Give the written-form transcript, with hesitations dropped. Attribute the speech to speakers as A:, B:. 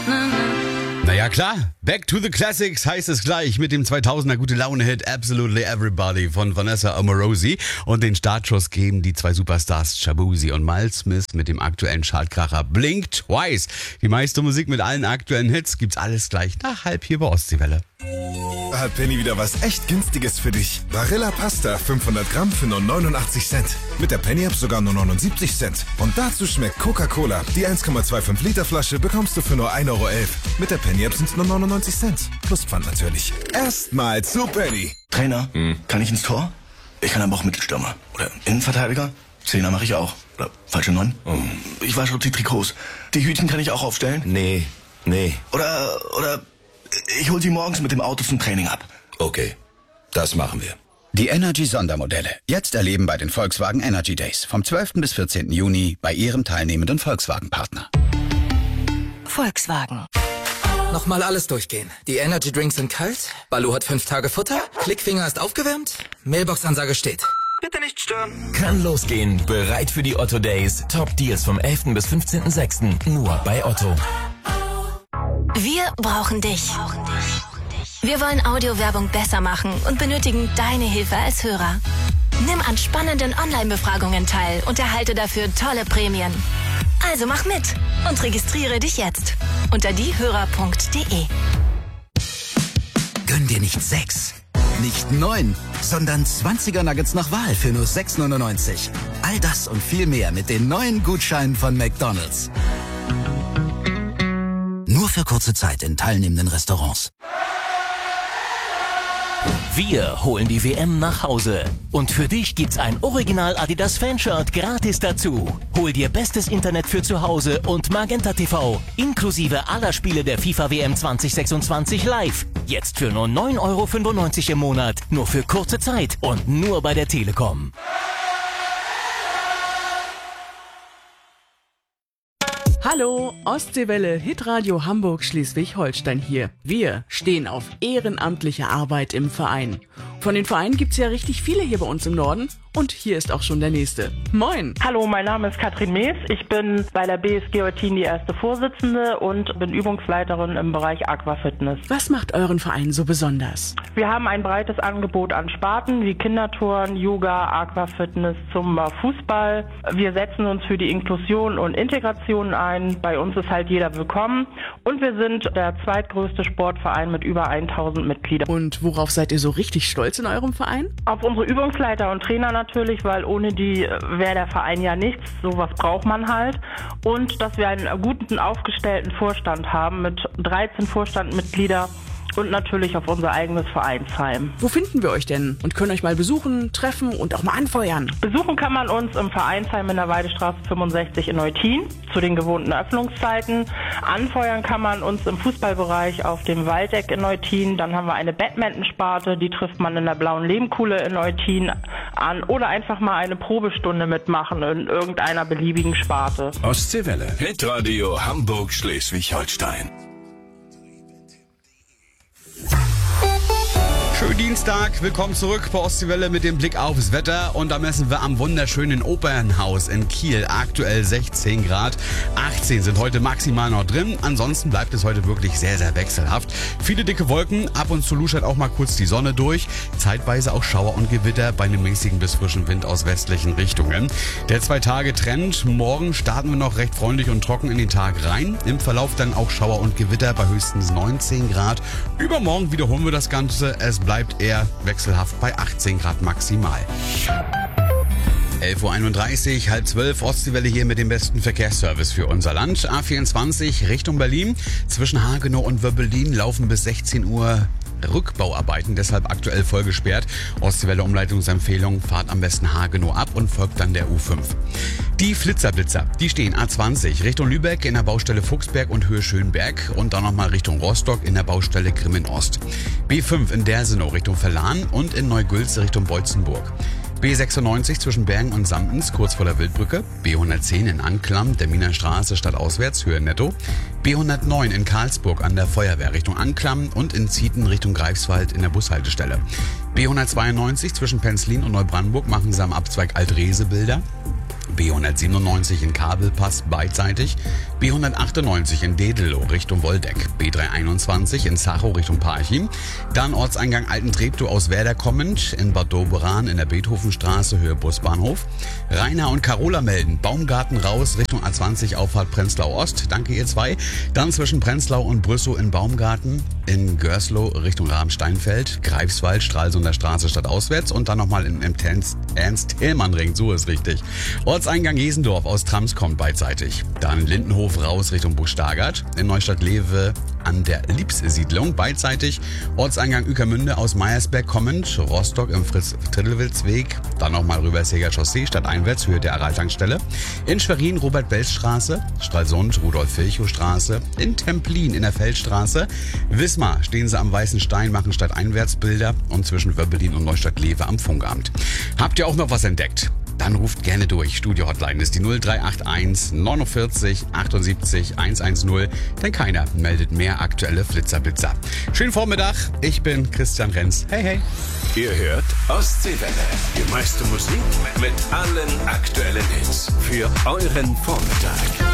A: Naja klar, Back to the Classics heißt es gleich mit dem 2000er Gute-Laune-Hit Absolutely Everybody von Vanessa Amorosi. Und den Startschuss geben die zwei Superstars Shaboozey und Miles Smith mit dem aktuellen Chartkracher Blink Twice. Die meiste Musik mit allen aktuellen Hits gibt's alles gleich nach halb hier bei Ostseewelle.
B: Hat Penny wieder was echt Günstiges für dich. Barilla Pasta 500 Gramm für nur 89 Cent. Mit der Penny-App sogar nur 79 Cent. Und dazu schmeckt Coca-Cola. Die 1,25 Liter Flasche bekommst du für nur 1,11 Euro. Mit der Penny-App sind es nur 99 Cent. Plus Pfand natürlich. Erstmal zu Penny.
C: Trainer, kann ich ins Tor? Ich kann aber auch Mittelstürmer. Oder Innenverteidiger? Zehner mache ich auch. Oder falsche 9? Ich wasche die Trikots. Die Hütchen kann ich auch aufstellen?
D: Nee.
C: Oder ich hol sie morgens mit dem Auto zum Training ab.
D: Okay, das machen wir.
E: Die Energy-Sondermodelle. Jetzt erleben bei den Volkswagen Energy Days. Vom 12. bis 14. Juni bei Ihrem teilnehmenden Volkswagen-Partner.
F: Volkswagen. Nochmal alles durchgehen. Die Energy Drinks sind kalt, Baloo hat 5 Tage Futter, Klickfinger ist aufgewärmt, Mailbox-Ansage steht. Bitte nicht stören.
G: Kann losgehen. Bereit für die Otto Days. Top Deals vom 11. bis 15.06. Nur bei Otto.
H: Wir brauchen dich. Wir wollen Audiowerbung besser machen und benötigen deine Hilfe als Hörer. Nimm an spannenden Online-Befragungen teil und erhalte dafür tolle Prämien. Also mach mit und registriere dich jetzt unter diehörer.de.
E: Gönn dir nicht 6, nicht 9, sondern 20er Nuggets nach Wahl für nur 6,99. All das und viel mehr mit den neuen Gutscheinen von McDonald's. Nur für kurze Zeit in teilnehmenden Restaurants.
G: Wir holen die WM nach Hause. Und für dich gibt's ein Original Adidas Fanshirt gratis dazu. Hol dir bestes Internet für zu Hause und Magenta TV. Inklusive aller Spiele der FIFA WM 2026 live. Jetzt für nur 9,95 € im Monat. Nur für kurze Zeit und nur bei der Telekom.
I: Hallo, Ostseewelle, Hitradio Hamburg Schleswig-Holstein hier. Wir stehen auf ehrenamtliche Arbeit im Verein. Von den Vereinen gibt's ja richtig viele hier bei uns im Norden. Und hier ist auch schon der nächste. Moin!
J: Hallo, mein Name ist Katrin Mees. Ich bin bei der BSG Eutin die erste Vorsitzende und bin Übungsleiterin im Bereich Aquafitness.
I: Was macht euren Verein so besonders?
J: Wir haben ein breites Angebot an Sparten wie Kindertouren, Yoga, Aquafitness, Zumba, Fußball. Wir setzen uns für die Inklusion und Integration ein. Bei uns ist halt jeder willkommen. Und wir sind der zweitgrößte Sportverein mit über 1000 Mitgliedern.
I: Und worauf seid ihr so richtig stolz in eurem Verein?
J: Auf unsere Übungsleiter und Trainer natürlich, weil ohne die wäre der Verein ja nichts. Sowas braucht man halt. Und dass wir einen guten, aufgestellten Vorstand haben mit 13 Vorstandmitgliedern und natürlich auf unser eigenes Vereinsheim.
I: Wo finden wir euch denn und können euch mal besuchen, treffen und auch mal anfeuern?
J: Besuchen kann man uns im Vereinsheim in der Weidestraße 65 in Eutin zu den gewohnten Öffnungszeiten. Anfeuern kann man uns im Fußballbereich auf dem Waldeck in Eutin. Dann haben wir eine Badmintonsparte, die trifft man in der Blauen Lehmkuhle in Eutin an. Oder einfach mal eine Probestunde mitmachen in irgendeiner beliebigen Sparte.
B: Ostseewelle. Hitradio Hamburg Schleswig-Holstein.
A: Schönen Dienstag, willkommen zurück bei Ostseewelle mit dem Blick aufs Wetter und da messen wir am wunderschönen Opernhaus in Kiel aktuell 16 Grad. 18 sind heute maximal noch drin, ansonsten bleibt es heute wirklich sehr, sehr wechselhaft. Viele dicke Wolken, ab und zu luschert auch mal kurz die Sonne durch, zeitweise auch Schauer und Gewitter bei einem mäßigen bis frischen Wind aus westlichen Richtungen. Der 2-Tage-Trend, morgen starten wir noch recht freundlich und trocken in den Tag rein, im Verlauf dann auch Schauer und Gewitter bei höchstens 19 Grad. Übermorgen wiederholen wir das Ganze, es bleibt eher wechselhaft bei 18 Grad maximal. 11.31 Uhr, halb 12, Ostseewelle hier mit dem besten Verkehrsservice für unser Land. A24 Richtung Berlin, zwischen Hagenow und Wöbbelin laufen bis 16 Uhr Rückbauarbeiten, deshalb aktuell voll gesperrt. Ostseewelle Umleitungsempfehlung, fahrt am besten Hagenow ab und folgt dann der U5. Die Flitzerblitzer, die stehen A20 Richtung Lübeck in der Baustelle Fuchsberg und Höhe Schönberg und dann nochmal Richtung Rostock in der Baustelle Grimmen Ost. B5 in Dersenow Richtung Verlan und in Neugülze Richtung Beutzenburg. B96 zwischen Bergen und Sampens, kurz vor der Wildbrücke. B110 in Anklam, der Miner Straße stadtauswärts, Höhe Netto. B109 in Karlsburg an der Feuerwehr Richtung Anklam und in Zieten Richtung Greifswald in der Bushaltestelle. B192 zwischen Penzlin und Neubrandenburg machen sie am Abzweig Alt-Rehse Bilder. B197 in Kabelpass beidseitig, B198 in Dedelow Richtung Woldeck, B321 in Zachow Richtung Parchim, dann Ortseingang Altentreptow aus Werder kommend, in Bad Doberan in der Beethovenstraße Höhe Busbahnhof, Rainer und Carola melden, Baumgarten raus Richtung A20 Auffahrt Prenzlau Ost, danke ihr zwei, dann zwischen Prenzlau und Brüssow in Baumgarten, in Görslow Richtung Rabensteinfeld, Greifswald, Stralsunder Straße stadtauswärts und dann nochmal im Ernst-Thälmann-Ring, so ist richtig. Ortseingang Jesendorf aus Trams kommt beidseitig. Dann Lindenhof raus Richtung Buchstargard, in Neustadt-Lewe an der Liebssiedlung beidseitig. Ortseingang Ueckermünde aus Meyersberg kommend, Rostock im Fritz-Trittelwitz-Weg, dann nochmal rüber Seger Chaussee, stadteinwärts, Höhe der Araltankstelle. In Schwerin Robert-Belz-Straße, Stralsund Rudolf-Virchow-Straße, in Templin in der Feldstraße, Wismar stehen sie am Weißen Stein, machen stadteinwärtsbilder und zwischen Wöbbelin und Neustadt-Lewe am Funkamt. Habt ihr auch noch was entdeckt? Dann ruft gerne durch. Studio-Hotline ist die 0381 49 78 110, denn keiner meldet mehr aktuelle Flitzerblitzer. Schönen Vormittag, ich bin Christian Renz. Hey, hey.
D: Ihr hört Ostseewelle. Die meiste Musik mit allen aktuellen Hits für euren Vormittag.